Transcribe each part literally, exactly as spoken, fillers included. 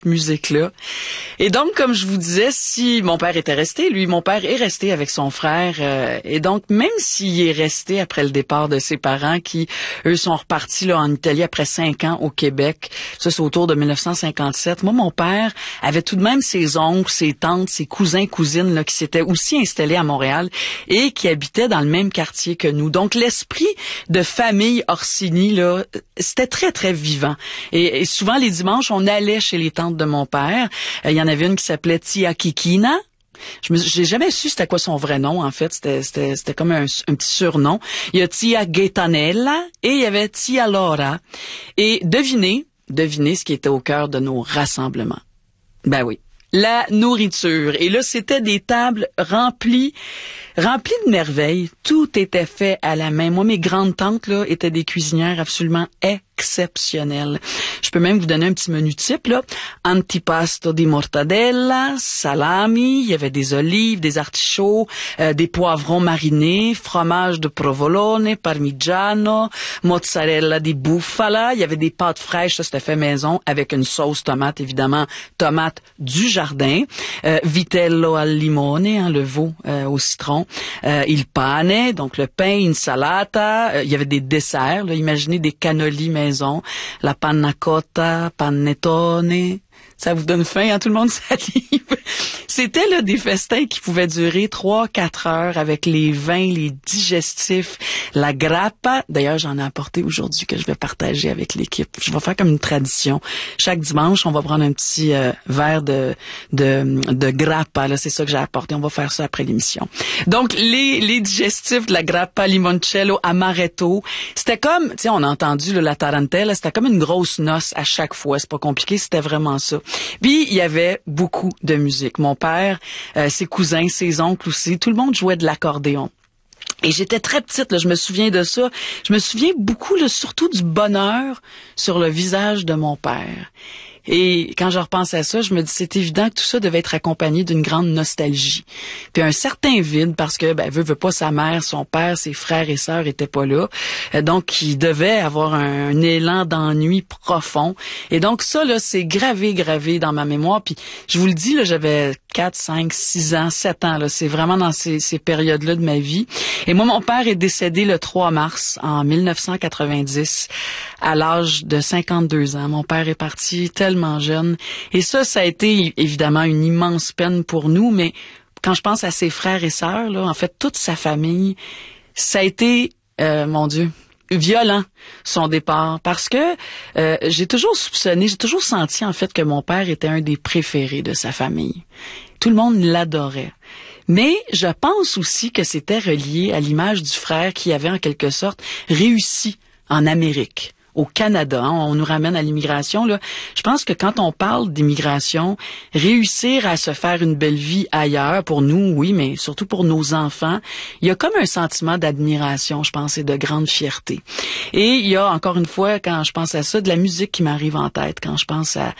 musique-là. Et donc, comme je vous disais, si mon père était resté, lui, mon père est resté avec son frère. Euh, et donc, même s'il est resté après le départ de ses parents, qui, eux, sont repartis là en Italie après cinq ans au Québec, ça c'est autour de dix-neuf cent cinquante-sept, moi, mon père avait tout de même ses oncles, ses tantes, ses cousins, cousines là, qui s'étaient aussi installés à Montréal et qui habitaient dans le même quartier que nous. Donc, l'esprit de famille Orsini, là, c'était très, très vivant. Et, et souvent, les dimanches, on allait chez les tantes de mon père. Il y en avait une qui s'appelait Tia Kikina. Je me, j'ai jamais su c'était quoi son vrai nom, en fait. C'était, c'était, c'était comme un, un petit surnom. Il y a Tia Gaetanella et il y avait Tia Laura. Et devinez, devinez ce qui était au cœur de nos rassemblements. Ben oui. La nourriture. Et là, c'était des tables remplies, remplies de merveilles. Tout était fait à la main. Moi, mes grandes tantes, là, étaient des cuisinières absolument exceptionnelles. Je peux même vous donner un petit menu type, là. Antipasto di mortadella, salami, il y avait des olives, des artichauts, euh, des poivrons marinés, fromage de provolone, parmigiano, mozzarella di bufala, il y avait des pâtes fraîches, ça c'était fait maison, avec une sauce tomate, évidemment, tomate du jardin, euh, vitello al limone, hein, le veau euh, au citron, euh, il pane, donc le pain, insalata, euh, il y avait des desserts, là, imaginez des cannolis maison, la panna cotta, panettone. Ça vous donne faim, hein? Tout le monde salive. C'était là des festins qui pouvaient durer trois, quatre heures avec les vins, les digestifs, la grappa. D'ailleurs, j'en ai apporté aujourd'hui que je vais partager avec l'équipe. Je vais faire comme une tradition. Chaque dimanche, on va prendre un petit euh, verre de de de grappa. Là, c'est ça que j'ai apporté. On va faire ça après l'émission. Donc, les les digestifs de la grappa limoncello amaretto, c'était comme, tu sais, on a entendu là, la tarantella, c'était comme une grosse noce à chaque fois. C'est pas compliqué, c'était vraiment ça. Puis, il y avait beaucoup de musique. Mon père, euh, ses cousins, ses oncles aussi, tout le monde jouait de l'accordéon. Et j'étais très petite, là, je me souviens de ça. Je me souviens beaucoup, là, surtout du bonheur sur le visage de mon père. Et quand je repense à ça, je me dis c'est évident que tout ça devait être accompagné d'une grande nostalgie. Puis un certain vide parce que ben veut veut pas sa mère, son père, ses frères et sœurs étaient pas là. Donc il devait avoir un, un élan d'ennui profond. Et donc ça là, c'est gravé gravé dans ma mémoire. Puis je vous le dis là, j'avais quatre, cinq, six ans, sept ans là, c'est vraiment dans ces ces périodes-là de ma vie. Et moi mon père est décédé le trois mars en dix-neuf cent quatre-vingt-dix à l'âge de cinquante-deux ans. Mon père est parti tellement jeune. Et ça, ça a été évidemment une immense peine pour nous, mais quand je pense à ses frères et sœurs, là, en fait, toute sa famille, ça a été, euh, mon Dieu, violent, son départ, parce que euh, j'ai toujours soupçonné, j'ai toujours senti, en fait, que mon père était un des préférés de sa famille. Tout le monde l'adorait. Mais je pense aussi que c'était relié à l'image du frère qui avait, en quelque sorte, réussi en Amérique. Au Canada, hein, on nous ramène à l'immigration. Là. Je pense que quand on parle d'immigration, réussir à se faire une belle vie ailleurs, pour nous, oui, mais surtout pour nos enfants, il y a comme un sentiment d'admiration, je pense, et de grande fierté. Et il y a, encore une fois, quand je pense à ça, de la musique qui m'arrive en tête, quand je pense à,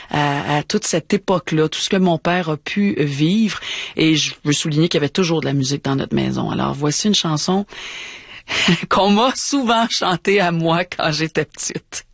à, à toute cette époque-là, tout ce que mon père a pu vivre. Et je veux souligner qu'il y avait toujours de la musique dans notre maison. Alors, voici une chanson qu'on m'a souvent chanté à moi quand j'étais petite.